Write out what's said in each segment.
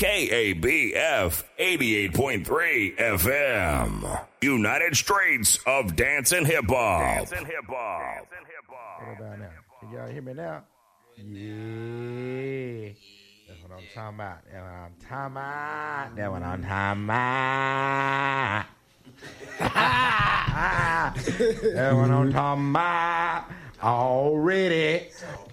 KABF 88.3 FM. United Straits of Dance and Hip Hop. What about now? Can y'all hear me now? Yeah. That's what I'm talking about. That's what I'm talking about. That's what I'm talking about. Already.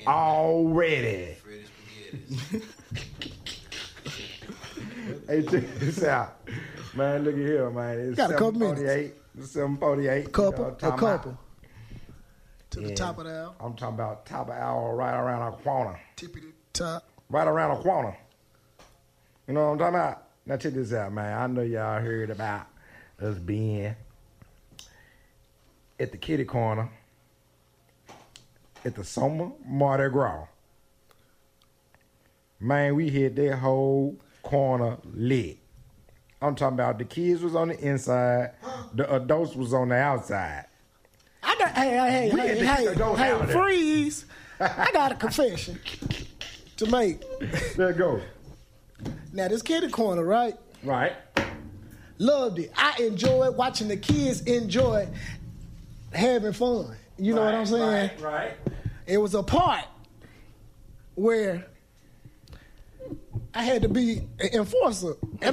Hey, check this out. Man, look at here, man. It's got a couple 7:48. It's 7:48. A couple. To the Yeah. top of the hour. I'm talking about top of hour right around our corner. Tippity top. Right around the corner. You know what I'm talking about? Now check this out, man. I know y'all heard about us being at the kitty corner at the summer Mardi Gras. Man, we hit that whole corner lit. I'm talking about the kids was on the inside, the adults was on the outside. Hey, freeze. I got a confession to make. There it go. Now, this kitty corner, right? Right. Loved it. I enjoyed watching the kids enjoy having fun. You know what I'm saying? Right. It was a part where I had to be an enforcer. And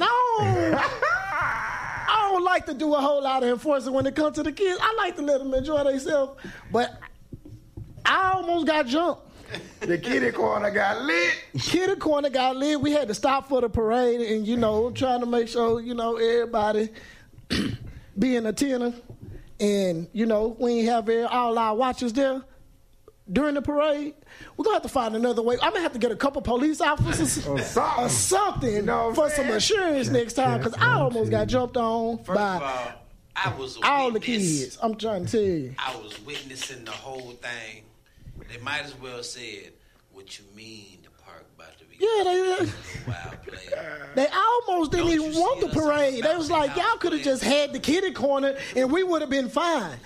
I don't like to do a whole lot of enforcing when it comes to the kids. I like to let them enjoy themselves. But I almost got jumped. The kitty corner got lit. Kitty corner got lit. We had to stop for the parade and, trying to make sure, everybody being attentive. And, we ain't have all our watchers there during the parade. We're going to have to find another way. I'm going to have to get a couple police officers or something for some assurance next time, because I almost got jumped on First by of all, I was all the kids. I'm trying to tell you. I was witnessing the whole thing. They might as well said, "What you mean the park about to be?" Yeah, wild player. they almost didn't Don't even you want see the us parade. They was like, bouncing y'all could have house just had the kitty corner and we would have been fine.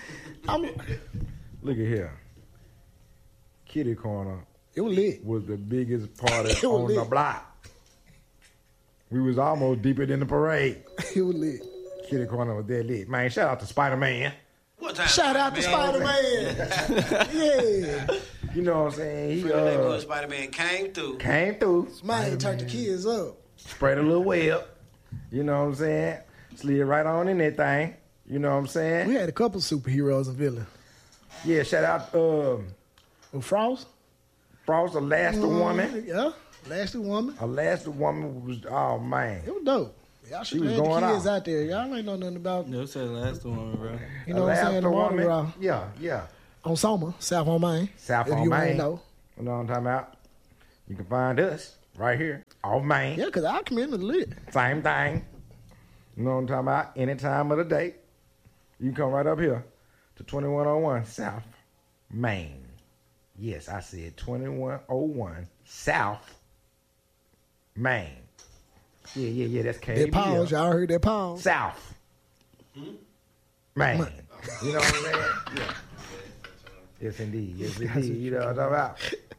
Look at here. Kitty corner It was lit. was the biggest party It was on the lit. block. We was almost deeper than the parade. It was lit. Kitty corner was dead lit. Man, shout out to Spider-Man. What time? Shout out to Spider-Man. Yeah. You know what I'm saying? He Neighborhood Spider-Man came through. came through, Man, turned the kids up. sprayed a little web. You know what I'm saying? Slid right on in that thing. You know what I'm saying? We had a couple superheroes and villains. Yeah, shout out With Frost. Frost, Alaska woman. Yeah. Last woman. Alaska woman was, oh man. It was dope. Y'all should was have had the going kids out. out there. Y'all ain't know nothing about, No, say the last one, bro. you know what I'm saying, the Mardi Gras. Yeah. On Summer, South on Main. South if on you Main. ain't know. You know what I'm talking about? You can find us right here off Main. Yeah, because our community lit. Same thing. You know what I'm talking about? Any time of the day. You can come right up here to 2101 South Main. Yes, I said 2101 South Main. Yeah, that's KBL. That pause, y'all heard that pause? South Main. You know what I'm saying? Yeah. Yes, indeed. You know what I'm talking about?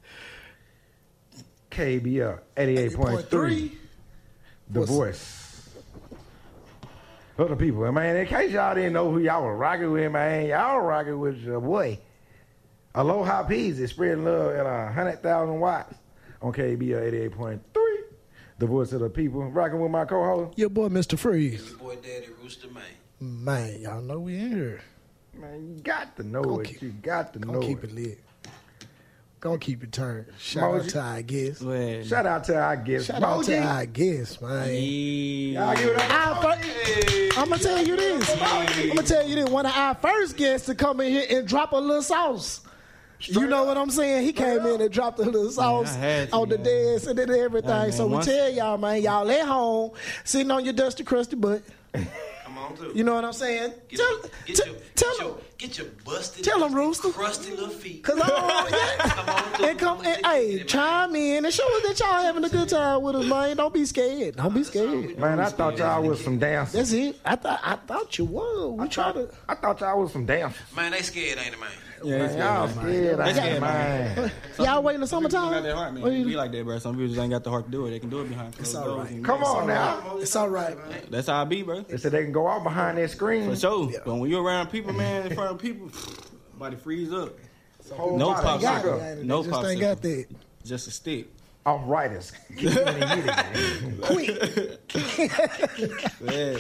KBL 88.3. The voice of the people. And man, in case y'all didn't know who y'all was rocking with, man, y'all rocking with your boy. Aloha Peas is spreading love at 100,000 watts on KBL 88.3. The voice of the people. Rocking with my co-host. Your boy, Mr. Freeze. Your boy Daddy Rooster Man. Man, y'all know we in here. Man, you got to know Gonna it. keep- You got to know Gonna keep it. it lit. Gonna keep it turned. Shout out Moji. to our guests. Wait. Shout out to our guest. Shout out to Moji. our guests, man. Y'all give it up. I'm gonna tell you this. One of our first guests to come in here and drop a little sauce. You know what I'm saying? He came in and dropped a little sauce I had to, on the man. dance and did everything. Man, So we once- tell y'all, man, y'all at home, sitting on your dusty, crusty butt. Come on through. You know what I'm saying? Get Tell them. your busted, Tell 'em, Rooster. crusty little feet. Cause Come on through. and come and hey, chime in and show us that y'all having a good time with us, man. Don't be scared. Don't be scared. Man, I thought y'all was some dancers. That's it. I thought you was. We try to. I thought y'all was some dancers. Man, they scared, ain't it, man? Yeah, Man, y'all scared, man. Y'all waiting the Some people summertime? got that heart, man. It be like that, bro. Some people just ain't got the heart to do it. They can do it behind closed all doors. right. Come on now. It's all right, man. That's how I be, bro. They said they can go out behind that screen. For sure. But when you're around people, man, in front of people, body freeze up. Whole No body popsicle. sugar. No Just ain't got popsicle. that. Just a stick. Arthritis. Keep it in the Yeah.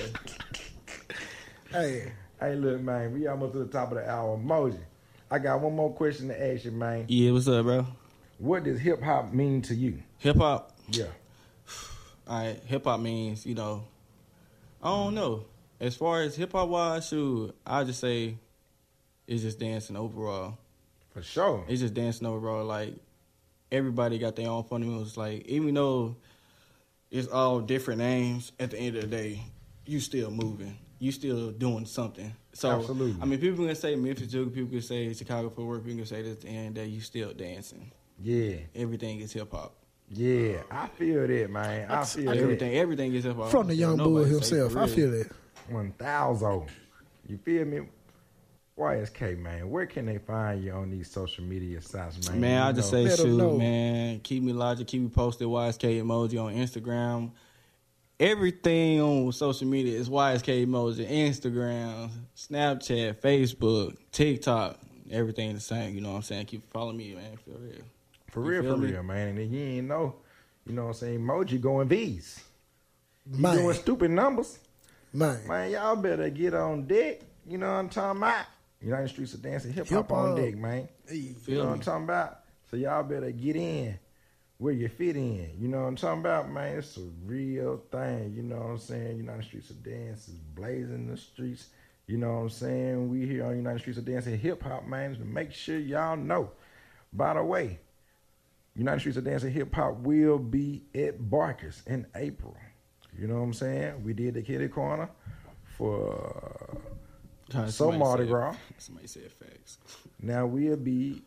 Hey, Hey, look, man, we almost to the top of the hour. Mosey, I got one more question to ask you, man. Yeah, what's up, bro? What does hip hop mean to you? Hip hop. Yeah. All right, hip hop means, I don't know. As far as hip hop wise, shoot, I just say it's just dancing overall. For sure. It's just dancing overall. Like, everybody got their own fundamentals. Like, even though it's all different names, at the end of the day, you still moving. You still doing something. So, Absolutely. I mean, people can say Memphis Juggle, people can say Chicago Footwork, people can say this, at the end of the day, you still dancing. Yeah. Everything is hip hop. Yeah. I feel that, man. I feel that. Everything is hip hop. from the young bull himself, I feel that. 1,000. You feel me? YSK, man, where can they find you on these social media sites, man? Man, I just say, Let 'em shoot, know. man, keep me logic, keep me posted, YSK emoji on Instagram. Everything on social media is YSK emoji. Instagram, Snapchat, Facebook, TikTok, everything the same. You know what I'm saying? Keep following me, man. Feel real. For You real, feel for me? real, man. And then you ain't know, you know what I'm saying, emoji going V's. You Man. doing stupid numbers. Man, Man, y'all better get on deck. You know what I'm talking about? United Streets of Dancing Hip Hop on Hip-hop. deck, man. hey, You know Feel what I'm me? talking about? So y'all better get in where you fit in. You know what I'm talking about, man? It's a real thing. You know what I'm saying? United Streets of Dance is blazing the streets. You know what I'm saying? We here on United Streets of Dancing Hip Hop, man, to make sure y'all know. By the way, United Streets of Dancing Hip Hop will be at Barker's in April. You know what I'm saying? We did the Kitty Corner for Somebody Mardi said- Gras. Somebody said facts. Now we'll be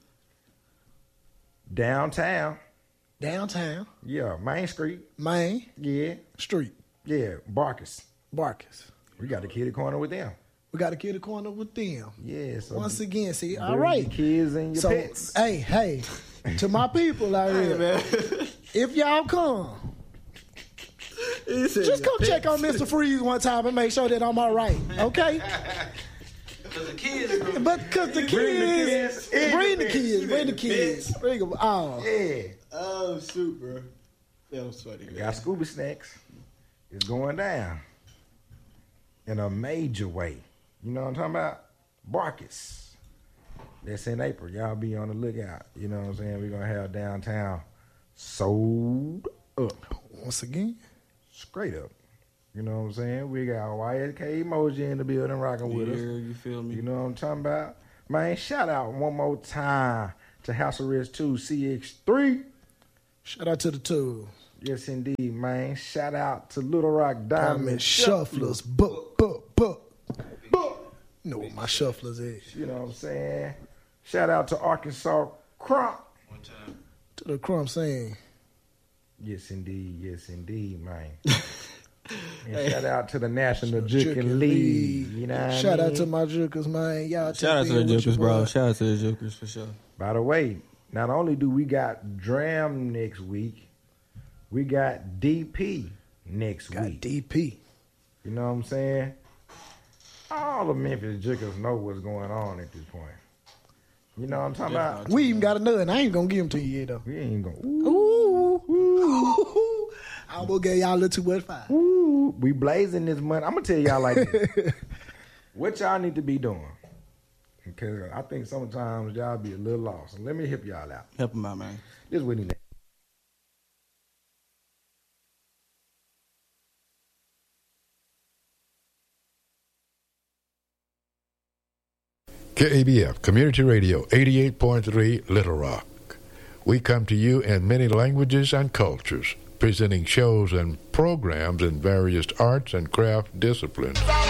downtown. downtown, Yeah, Main Street. Main Yeah, Street, yeah, Barker's. Barkers. We got the Kitty Corner with them. We got to get a corner with them. Yeah, so Once again, see, bring all right. your kids and your So, pets. hey, to my people out here, if y'all come, just come check on Mr. Freeze one time and make sure that I'm all right, okay? Because the kids, But because the kids, bring the kids, bring them all. Yeah, Oh, shoot, bro. That was funny. we got Scooby Snacks. It's going down in a major way. You know what I'm talking about? Barkers. That's in April. Y'all be on the lookout. You know what I'm saying? We're going to have downtown sold up. Once again, Straight up. You know what I'm saying? We got YSK emoji in the building rocking with us. Yeah, you feel me? You know what I'm talking about? Man, shout out one more time to House Arrest 2 CX3. shout out to the two Yes, indeed, man. Shout out to Little Rock Diamond Diamond Shufflers. You know what my shufflers is. You know what I'm saying? Shout out to Arkansas Crump. one time, To the crumb saying, Yes, indeed, man. And shout out to the National Jukin League. You know what I shout mean? out to my jokers, man. Y'all Shout out to the Jokers, bro. Shout out to the Jokers for sure. By the way, not only do we got Dram next week, we got DP next Got week. DP. You know what I'm saying? All the Memphis Jickers know what's going on at this point. You know what I'm talking about? We even got another, and I ain't gonna give them to you yet, though. We ain't gonna. Ooh. I'm gonna get y'all a little too much fire. Ooh, we blazing this money. I'm gonna tell y'all like this. What y'all need to be doing. Because I think sometimes y'all be a little lost. Let me help y'all out. Help him out, man. This is what he KABF Community Radio 88.3 Little Rock. We come to you in many languages and cultures, presenting shows and programs in various arts and craft disciplines.